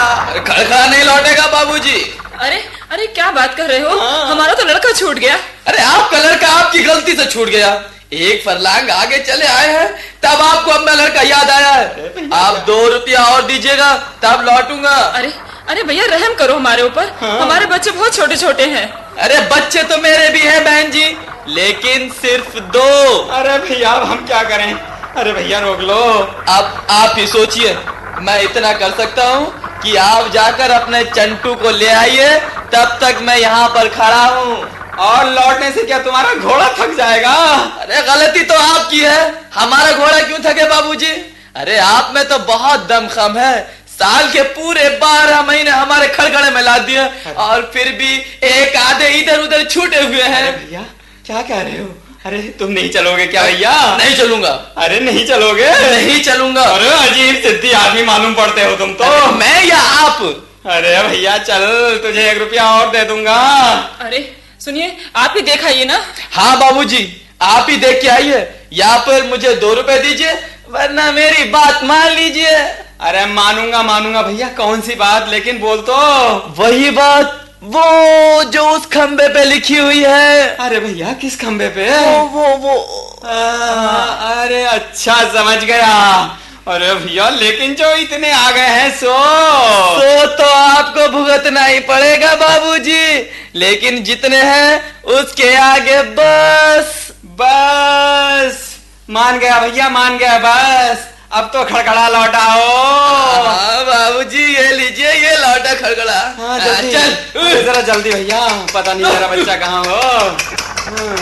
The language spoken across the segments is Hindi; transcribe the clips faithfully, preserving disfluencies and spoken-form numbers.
खड़खड़ा नहीं लौटेगा बाबूजी। अरे अरे क्या बात कर रहे हो? हाँ। हमारा तो लड़का छूट गया। अरे आपका लड़का आपकी गलती से छूट गया। एक फरलांग आगे चले आए हैं तब आपको अब मेरा लड़का याद आया है। आप दो रुपया और दीजिएगा तब लौटूंगा। अरे अरे भैया रहम करो हमारे ऊपर। हाँ। हमारे बच्चे बहुत छोटे छोटे हैं। अरे बच्चे तो मेरे भी हैं बहन जी, लेकिन सिर्फ दो। अरे भैया अब हम क्या करें? अरे भैया रोक लो। अब आप ही सोचिए, मैं इतना कर सकता हूँ कि आप जाकर अपने चंटू को ले आइए, तब तक मैं यहाँ पर खड़ा हूँ। और लौटने से क्या तुम्हारा घोड़ा थक जाएगा? अरे गलती तो आपकी है, हमारा घोड़ा क्यों थके बाबूजी? अरे आप में तो बहुत दमखम है। साल के पूरे बारह महीने हमारे खड़खड़े में ला दिए और फिर भी एक आधे इधर उधर छूटे हुए हैं। भैया क्या कह रहे हो? अरे तुम नहीं चलोगे क्या भैया? नहीं चलूंगा। अरे नहीं चलोगे? नहीं चलूंगा। अरे अजीब सिद्धि आदमी मालूम पड़ते हो तुम तो। मैं या आप? अरे भैया चल, तुझे एक रुपया और दे दूंगा। अरे सुनिए, आप ही देखाइए ना। हाँ बाबूजी, आप ही देख के आइए, या फिर मुझे दो रुपए दीजिए वरना मेरी बात मान लीजिए। अरे मानूंगा मानूंगा भैया, कौन सी बात? लेकिन बोल तो। वही बात, वो जो उस खंबे पे लिखी हुई है। अरे भैया किस खंबे पे? वो वो वो आ, अरे अच्छा समझ गया। अरे भैया लेकिन जो इतने आ गए हैं सो सो तो आपको भुगतना ही पड़ेगा बाबूजी, लेकिन जितने हैं उसके आगे बस बस। मान गया भैया मान गया, बस अब तो खड़खड़ा लौटाओ। हाँ बाबूजी ये लीजिए, ये लौटा खड़खड़ा। हाँ जल्दी चल जरा जल्दी भैया, पता नहीं मेरा बच्चा कहाँ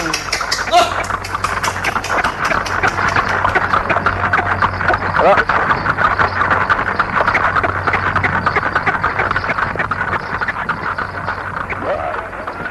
हो। हाँ।